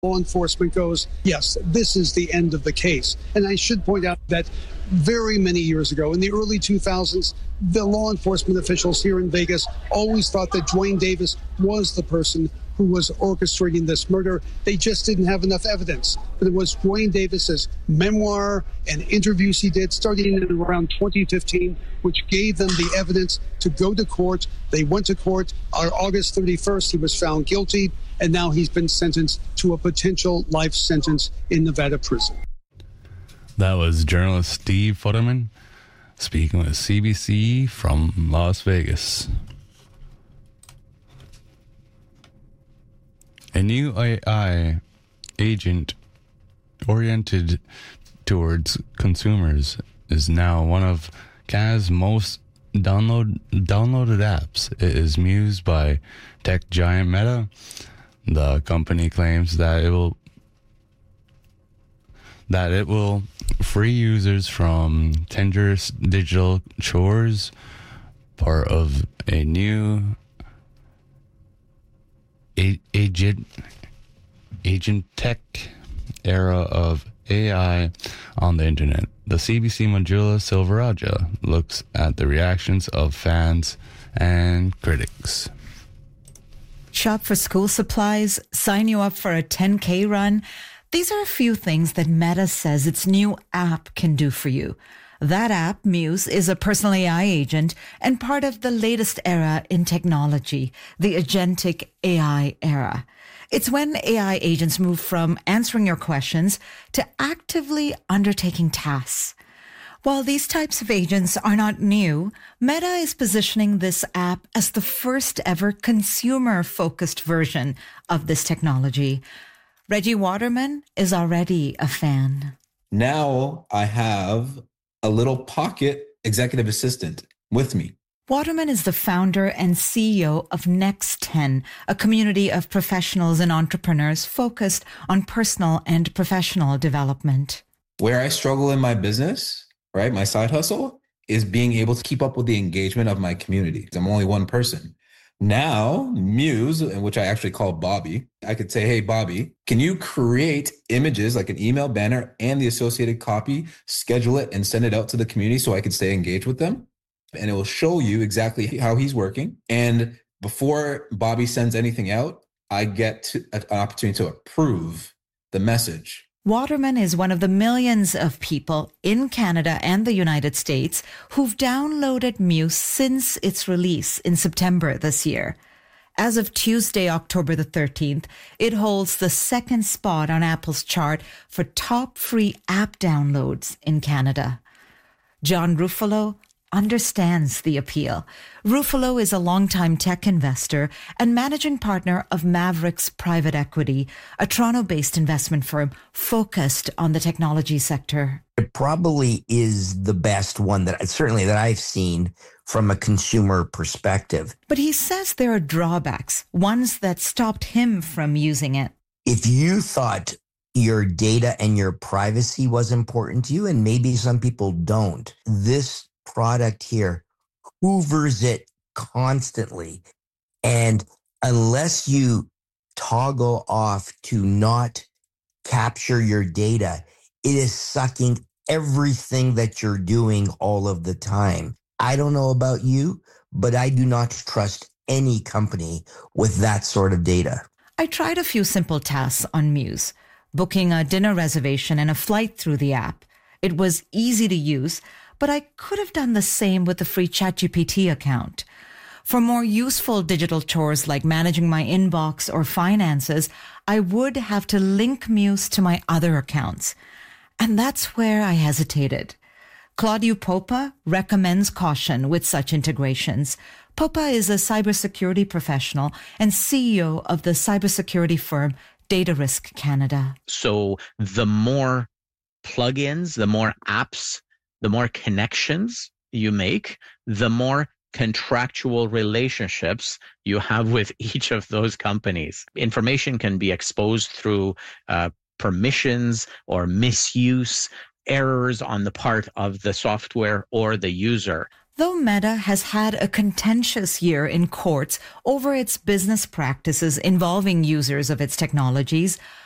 law enforcement goes, yes, this is the end of the case. And I should point out that very many years ago, in the early 2000s, the law enforcement officials here in Vegas always thought that Duane Davis was the person who was orchestrating this murder. They just didn't have enough evidence. But it was Duane Davis's memoir and interviews he did starting in around 2015, which gave them the evidence to go to court. They went to court on August 31st. He was found guilty, and now he's been sentenced to a potential life sentence in Nevada prison. That was journalist Steve Futterman speaking with CBC from Las Vegas. A new AI agent oriented towards consumers is now one of Canada's most downloaded apps. It is Muse by tech giant Meta. The company claims that it will free users from tedious digital chores, part of a new agent tech era of AI on the internet. The CBC Manjula Silvaraja looks at the reactions of fans and critics. Shop for school supplies, sign you up for a 10K run. These are a few things that Meta says its new app can do for you. That app, Muse, is a personal AI agent and part of the latest era in technology, the agentic AI era. It's when AI agents move from answering your questions to actively undertaking tasks. While these types of agents are not new, Meta is positioning this app as the first ever consumer-focused version of this technology. Reggie Waterman is already a fan. Now I have a little pocket executive assistant with me. Waterman is the founder and CEO of Next10, a community of professionals and entrepreneurs focused on personal and professional development. Where I struggle in my business, right, my side hustle, is being able to keep up with the engagement of my community. I'm only one person. Now, Muse, which I actually call Bobby, I could say, hey, Bobby, can you create images like an email banner and the associated copy, schedule it and send it out to the community so I can stay engaged with them? And it will show you exactly how he's working. And before Bobby sends anything out, I get an opportunity to approve the message. Waterman is one of the millions of people in Canada and the United States who've downloaded Muse since its release in September this year. As of Tuesday, October the 13th, it holds the second spot on Apple's chart for top free app downloads in Canada. John Ruffalo understands the appeal. Ruffalo is a longtime tech investor and managing partner of Mavericks Private Equity, a Toronto-based investment firm focused on the technology sector. It probably is the best one that I've seen from a consumer perspective. But he says there are drawbacks, ones that stopped him from using it. If you thought your data and your privacy was important to you, and maybe some people don't, this product here hoovers it constantly. And unless you toggle off to not capture your data, it is sucking everything that you're doing all of the time. I don't know about you, but I do not trust any company with that sort of data. I tried a few simple tasks on Muse, booking a dinner reservation and a flight through the app. It was easy to use, but I could have done the same with the free ChatGPT account. For more useful digital chores like managing my inbox or finances, I would have to link Muse to my other accounts. And that's where I hesitated. Claudio Popa recommends caution with such integrations. Popa is a cybersecurity professional and CEO of the cybersecurity firm Data Risk Canada. So the more plugins, the more apps, the more connections you make, the more contractual relationships you have with each of those companies. Information can be exposed through permissions or misuse, errors on the part of the software or the user. Though Meta has had a contentious year in courts over its business practices involving users of its technologies,